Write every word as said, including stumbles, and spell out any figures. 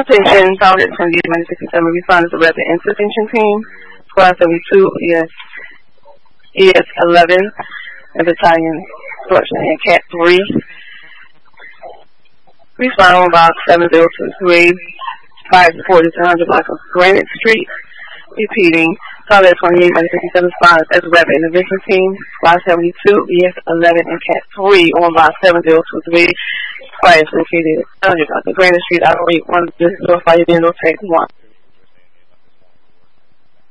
Attention, Solid twenty-eight minus sixty-seven, responders to Rapid Intervention Team, Squad seventy-two, E S, E S eleven, and Battalion Instruction and Cat three. Respond on box seven zero two three, five forty to one hundred block of Granite Street. Repeating, Solid twenty-eight minus sixty-seven responders as Rapid Intervention Team, Squad seventy-two, E S eleven, and Cat three on box seven zero two three. Fire located one hundred block of Granite Street. Operate one zero fire window, take one.